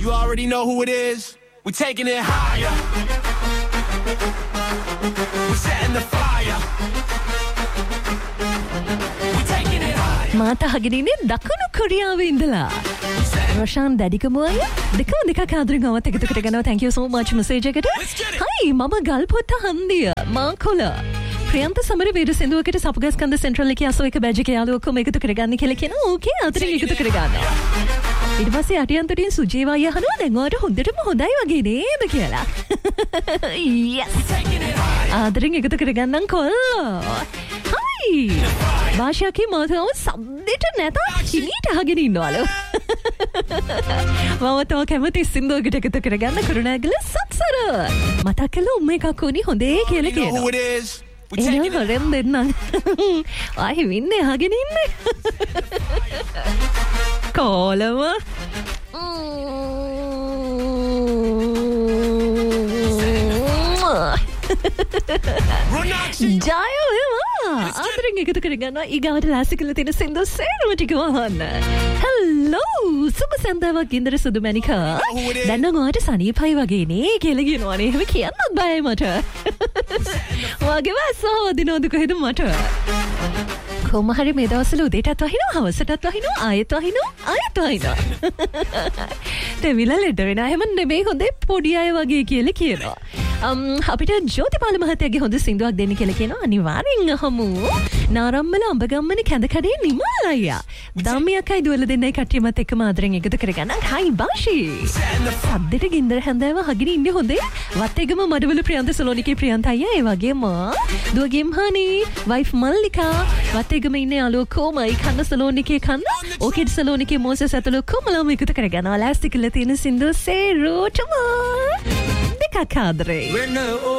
You already know who it is. We're taking it higher. We're setting the fire. We're taking it higher. මාත හගිනින්නේ දකුණු කොරියාවේ ඉඳලා. රොෂාන් දැඩිකමුවය දෙකක් ආදරෙන් අවත් එකතු කරගන්නවා. thank you so much message එකට. hi මම ගල්පොත්ත හන්දිය මාකොළ ප්‍රියන්ත සමර වීරසින්දුවකට සපුගස්කන්ද සෙන්ට්‍රල් එකේ අසෝයක බැජ් එකේ යාළුවෝ ඔක්කොම එකතු කරගන්න කියලා කියනවා. ඕකේ අතරින් එකතු කරගන්නවා. ඊට පස්සේ අටියන්තරින් සුජීව අයියා අහනවා දැන් ඔයාලට හොඳටම හොඳයි වගේ නේද කියලා. yes ආදරෙන් එකතු කරගන්නම් කොල්ලෝ. hi භාෂාකේ මාතව සම්දෙට නැත හිමීට අහගෙන ඉන්නවලු. මම තව කැමති සින්දුවකට එකතු කරගන්න කරුණාගල සත්සර මතක් කළා උම්ම එකක් උනි හොඳේ කියලා කියනවා. එන හොරෙන් දෙන්නම්. ආයි වින්නේ අහගෙන ඉන්නේ. කොලම ජය වේවා ආදරෙන් එකතු කරගන්නවා. ඊගාවට ලෑස්ති කරලා තියෙන සින්දු සේරම ටික වහන්න. හෙලෝ සුබ සන්දාවක් ඉන්දර සුදු මැනිකා දැන් නම් ඔයාට සනීපයි වගේ නේ කියලා කියනවනේ. එහෙම කියන්නත් බයයි මට. ඔයාගේ වැස්සව දිනවද කොහෙද මට කොහොම හරි මේ දවස්වල උදේටත් වහිනවා හවසටත් වහිනවා ආයෙත් වහිනවා. දෙවිලා ලෙඩ වෙන හැම නෙමෙයි හොඳේ පොඩි අය වගේ කියලා කියනවා. අපිට ජෝතිපාල මහත්තයාගේ හොඳ සින්දුවක් දෙන්න කියලා කියනවා. අනිවාර්යෙන් අහමු. නාරම්මල අඹගම්මනේ කැඳකඩේ නිමල් අයියා. ධම්මියක්යි දුවල දෙන්නයි කට්ටියමත් එක්කම ආදරෙන් එකතු කරගන්න. හයි බාෂි. සද්දෙට ගින්දර හැන්දෑව හගින ඉන්නේ හොඳේ. වත්තේගම මඩවල ප්‍රියන්ත සොලෝනිකේ ප්‍රියන්ත අයියා ඒ වගේම දුවගේම් හනි වයිෆ් මල්ලිකා වත්තේගම ඉන්නේ යාළුවෝ කොමයි කන්න සොලෝනිකේ කන්න ඕකෙඩ් සොලෝනිකේ මොසස් ඇතුළු කොමලම එකතු කරගන්නවා. ලෑස්ති කියලා තියෙන සින්දුව සේරෝටම දෙකක් ආදරේ.